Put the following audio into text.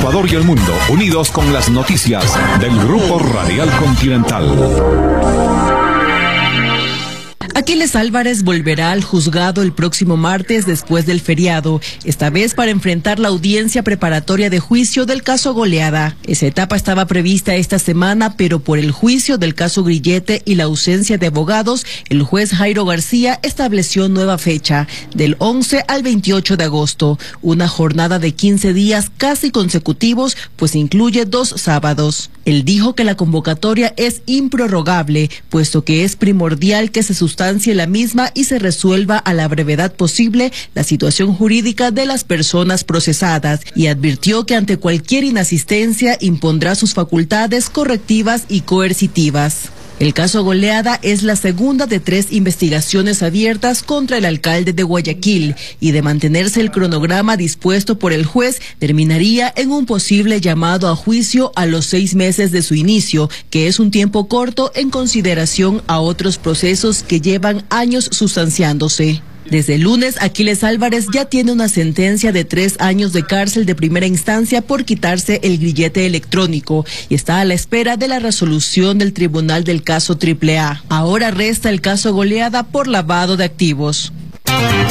Ecuador y el mundo, unidos con las noticias del Grupo Radial Continental. Aquiles Álvarez volverá al juzgado el próximo martes después del feriado, esta vez para enfrentar la audiencia preparatoria de juicio del caso Goleada. Esa etapa estaba prevista esta semana, pero por el juicio del caso Grillete y la ausencia de abogados, el juez Jairo García estableció nueva fecha, del 11 al 28 de agosto, una jornada de 15 días casi consecutivos, pues incluye 2 sábados. Él dijo que la convocatoria es improrrogable, puesto que es primordial que se sustancie la misma y se resuelva a la brevedad posible la situación jurídica de las personas procesadas, y advirtió que ante cualquier inasistencia impondrá sus facultades correctivas y coercitivas. El caso Goleada es la segunda de 3 investigaciones abiertas contra el alcalde de Guayaquil, y de mantenerse el cronograma dispuesto por el juez, terminaría en un posible llamado a juicio a los 6 meses de su inicio, que es un tiempo corto en consideración a otros procesos que llevan años sustanciándose. Desde el lunes, Aquiles Álvarez ya tiene una sentencia de 3 años de cárcel de primera instancia por quitarse el grillete electrónico y está a la espera de la resolución del tribunal del caso AAA. Ahora resta el caso Goleada por lavado de activos.